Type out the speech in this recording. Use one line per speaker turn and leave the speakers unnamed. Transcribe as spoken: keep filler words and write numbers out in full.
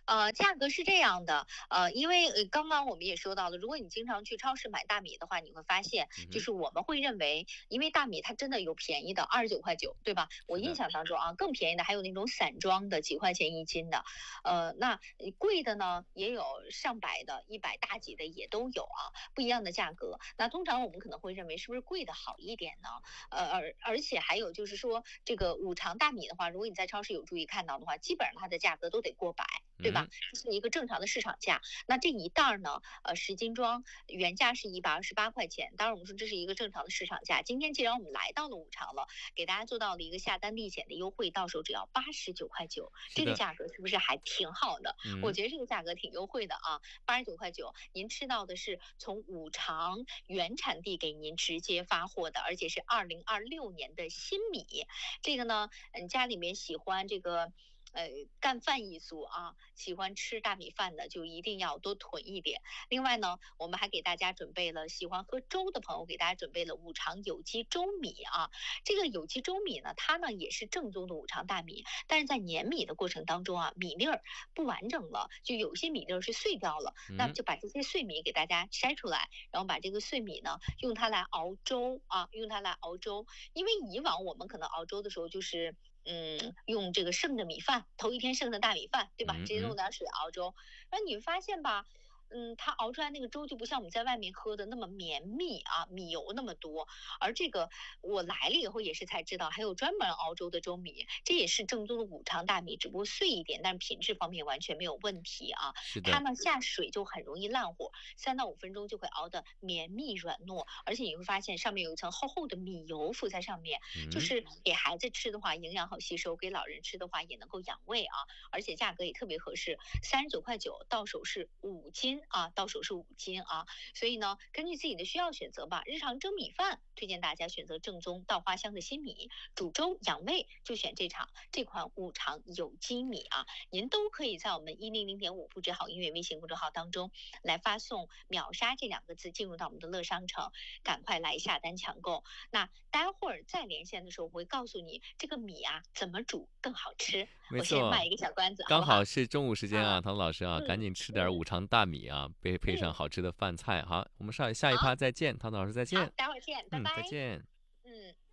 呃，价格是这样的，呃，因为呃刚刚我们也说到了，如果你经常去超市买大米的话，你会发现，
嗯哼，
就是我们会认为，因为大米它真的有便宜的，二十九块九，对吧？我印
是的，
象当中啊，更便宜的还有那种散装的，几块钱一斤的，呃，那呃贵的呢也有上百的，一百大几的也都有啊，不一样的价格。那通常我们可能会认为是不是贵的好一点呢？呃，而而且还有就是说，这个五常大米的话，如果你在超市有注意看到的话，基本上它的价格都得过百。对吧？
嗯，
这是一个正常的市场价。那这一袋儿呢，呃，十斤装原价是一百二十八块钱。当然，我们说这是一个正常的市场价。今天既然我们来到了五常了，给大家做到了一个下单立减的优惠，到手只要八十九块九，这个
是的，
价格是不是还挺好的？我
嗯，
觉得这个价格挺优惠的啊，八十九块九，您吃到的是从五常原产地给您直接发货的，而且是二零二六年的新米。这个呢，嗯，家里面喜欢这个。呃，干饭一族啊，喜欢吃大米饭的就一定要多囤一点。另外呢，我们还给大家准备了喜欢喝粥的朋友，给大家准备了五常有机粥米啊。这个有机粥米呢，它呢也是正宗的五常大米，但是在碾米的过程当中啊，米粒儿不完整了，就有些米粒儿是碎掉了，那
嗯，
就把这些碎米给大家筛出来，然后把这个碎米呢用它来熬粥啊，用它来熬粥。因为以往我们可能熬粥的时候就是。嗯，用这个剩的米饭，头一天剩的大米饭，对吧？直接弄
嗯嗯，
点水熬粥。然后你发现吧，嗯，它熬出来那个粥就不像我们在外面喝的那么绵密啊，米油那么多。而这个我来了以后也是才知道，还有专门熬粥的粥米，这也是正宗的五常大米，只不过碎一点，但是品质方面完全没有问题啊。
是的，
它呢下水就很容易烂火，三到五分钟就会熬得绵密软糯，而且你会发现上面有一层厚厚的米油浮在上面，就
嗯，
是给孩子吃的话营养好吸收，给老人吃的话也能够养胃啊，而且价格也特别合适，三十九块九到手是五斤啊，到手是五斤啊，所以呢，根据自己的需要选择吧。日常蒸米饭推荐大家选择正宗稻花香的新米，煮粥养胃就选这场这款五常有机米啊。您都可以在我们一零零点五不止好音乐微信公众号当中来发送“秒杀”这两个字进入到我们的乐商城，赶快来下单抢购。那待会儿再连线的时候，我会告诉你这个米啊怎么煮更好吃。我先卖
没错。
一个小关子，好
刚
不好？
好是中午时间
啊，
啊，唐老师啊，赶
嗯
紧吃点
嗯
五常大米啊，配配上
嗯，
好吃的饭菜。好，我们上下一
好
趴再见，唐老师再
好，
见。
待会儿见，拜
嗯，再
拜。
见。
嗯。